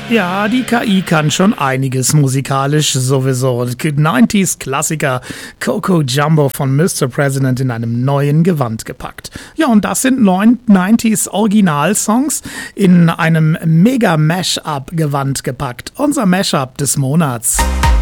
Ja, die KI kann schon einiges musikalisch sowieso. 90s-Klassiker Coco Jumbo von Mr. President in einem neuen Gewand gepackt. Ja, und das sind 90s-Originalsongs in einem Mega-Mash-Up-Gewand gepackt. Unser Mash-Up des Monats.